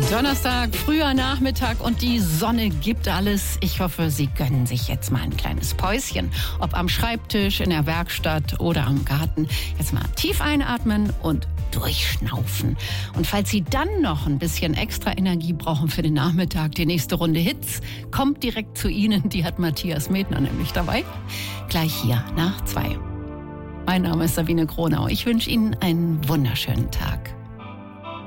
Donnerstag, früher Nachmittag und die Sonne gibt alles. Ich hoffe, Sie gönnen sich jetzt mal ein kleines Päuschen. Ob am Schreibtisch, in der Werkstatt oder am Garten. Jetzt mal tief einatmen und durchschnaufen. Und falls Sie dann noch ein bisschen extra Energie brauchen für den Nachmittag, die nächste Runde Hits kommt direkt zu Ihnen. Die hat Matthias Medner nämlich dabei. Gleich hier nach 2. Mein Name ist Sabine Gronau. Ich wünsche Ihnen einen wunderschönen Tag.